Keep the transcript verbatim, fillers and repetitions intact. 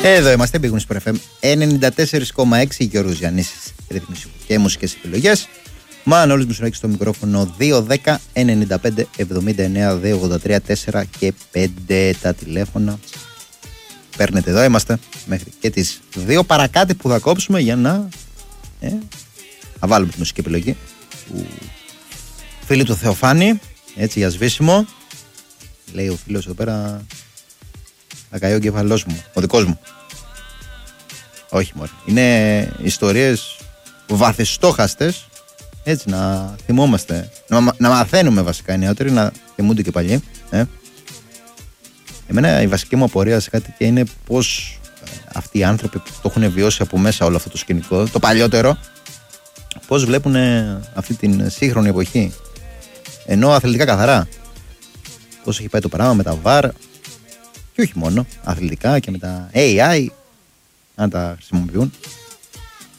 Εδώ είμαστε, Big Wings εφ εμ ενενήντα τέσσερα κόμμα έξι, Γιώργος Γιαννήσης, ρύθμιση και μουσικές επιλογές. Μάνολης Μουσουράκης στο μικρόφωνο δύο δέκα ενενήντα πέντε εβδομήντα εννέα δύο ογδόντα τρία τέσσερα και πέντε τα τηλέφωνα. Παίρνετε, εδώ είμαστε μέχρι και τις δύο παρακάτω που θα κόψουμε για να, ε, να βάλουμε τη μουσική επιλογή του φίλου του Θεοφάνη, έτσι για σβήσιμο. Λέει ο φίλος εδώ πέρα, θα καεί ο κεφαλός μου, ο δικός μου. Όχι μωρέ, είναι ιστορίες βαθιστόχαστες, έτσι να θυμόμαστε, να, να μαθαίνουμε βασικά οι νεότεροι, να θυμούνται και παλιοί. Ε. Εμένα η βασική μου απορία σε κάτι και είναι πως αυτοί οι άνθρωποι που το έχουν βιώσει από μέσα όλο αυτό το σκηνικό, το παλιότερο, πως βλέπουν αυτή την σύγχρονη εποχή, ενώ αθλητικά καθαρά. Πώς έχει πάει το πράγμα με τα βαρ και όχι μόνο αθλητικά και με τα έι άι, αν τα χρησιμοποιούν.